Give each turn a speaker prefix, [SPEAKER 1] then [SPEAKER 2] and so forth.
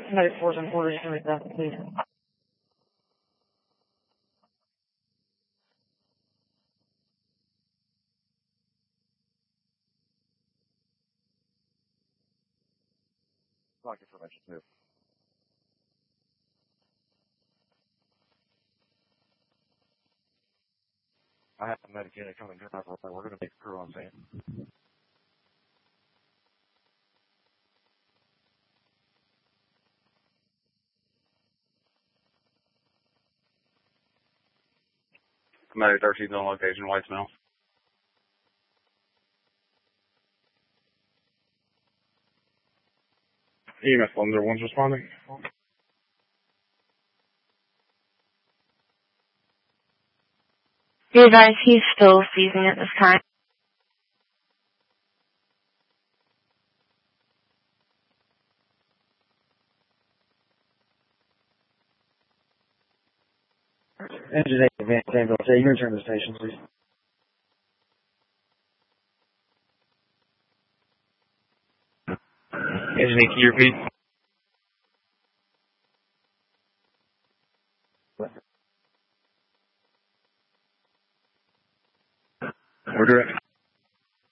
[SPEAKER 1] Medic force and orders to read that, please.
[SPEAKER 2] Block information too. I have a medic unit coming in. We're going to make a crew on scene. Medic 13's on location, Whitesmill. EMS 101's responding.
[SPEAKER 3] Be advised, he's still seizing at this time.
[SPEAKER 1] Engine 8, advanced ambulance. Yeah, you can return to the station, please.
[SPEAKER 2] Engine 8, can you repeat? We're direct.